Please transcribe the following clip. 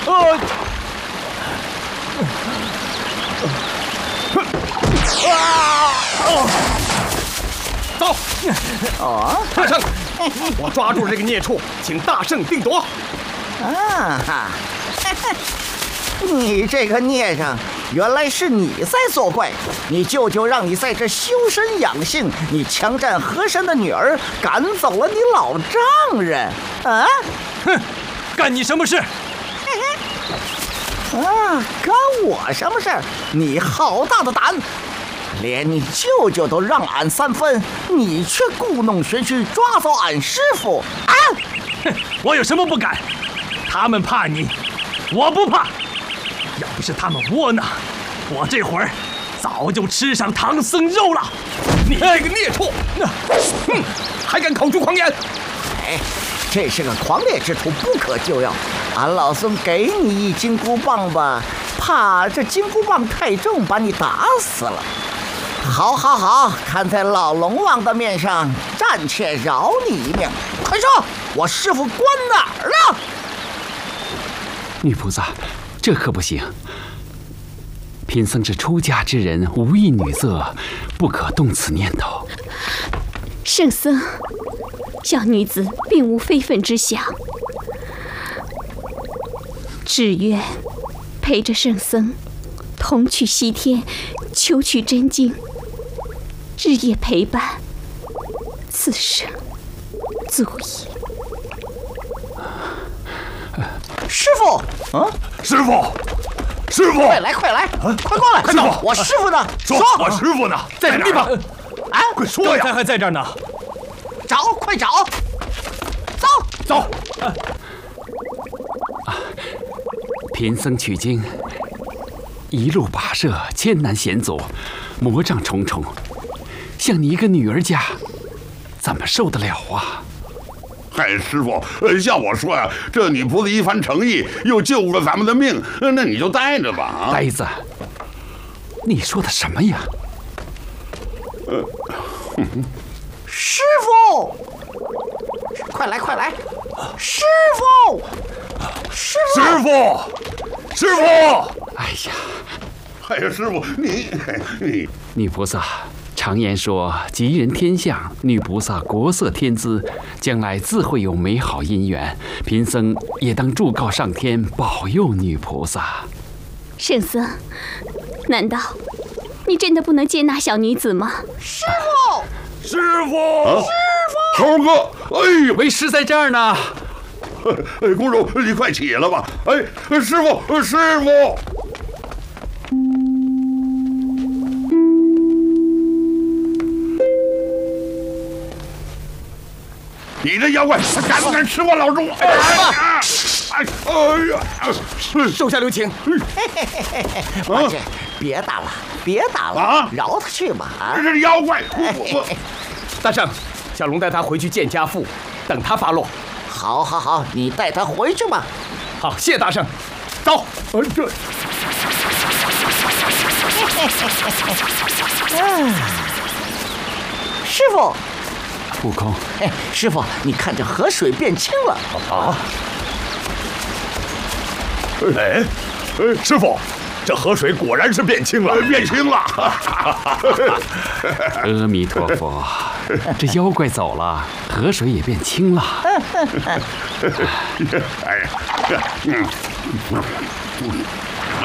走！大圣，我抓住这个孽畜，请大圣定夺。 啊哈！你这个孽障，原来是你在作怪！你舅舅让你在这修身养性，你强占和珅的女儿，赶走了你老丈人。啊！ 哼，干你什么事？ 啊，干我什么事儿？你好大的胆！连你舅舅都让俺3分，你却故弄玄虚，抓走俺师傅！啊！ 哼，我有什么不敢？他们怕你，我不怕。要不是他们窝囊，我这会儿早就吃上唐僧肉了。你这个孽畜，还敢口出狂言！ 哎，这是个狂烈之徒，不可救药。俺老孙给你一金箍棒吧，怕这金箍棒太重，把你打死了。好，好，好，看在老龙王的面上，暂且饶你一命。快说，我师傅关哪儿了？ 女菩萨，这可不行。贫僧是出家之人，无意女色，不可动此念头。 圣僧，小女子并无非分之想，只愿陪着圣僧同去西天，求取真经，日夜陪伴，此生足矣。 师傅， 师傅，师傅， 快来，快来，快过来！ 师傅， 我师傅呢？ 说，我师傅呢？ 在什么地方？ 啊， 快说呀！ 刚才还在这儿呢。 找，快找！走， 走。 贫僧取经，一路跋涉，艰难险阻，魔障重重，像你一个女儿家，怎么受得了啊？ 嗨，师傅，像我说呀，这女菩萨一番诚意，又救了咱们的命，那你就带着吧。啊， 呆子，你说的什么呀？ 师傅，快来，快来！师傅，师傅， 师傅，师傅！ 哎呀， 哎呀，师傅，你， 女菩萨。常言说，吉人天相，女菩萨国色天姿，将来自会有美好姻缘。贫僧也当祝告上天，保佑女菩萨。 圣僧，难道你真的不能接纳小女子吗？ 师傅， 师傅，师傅，猴哥，哎呦， 为师在这儿呢。 哎，公主，你快起来吧！哎，师傅，师傅。你这妖怪，敢不敢吃我老钟？哎呀！ 手下留情。 王姐，别打了，别打了， 啊！ 饶他去吧！啊！ 这是妖怪！ 大圣，小龙带他回去见家父，等他发落。 好，好，好，你带他回去吧。 好，谢大圣。走。 这。 师傅。 悟空， 哎，师傅，你看这河水变清了。 啊！哎，师傅，这河水果然是变清了，变清了。 阿弥陀佛，这妖怪走了，河水也变清了。 哎呀，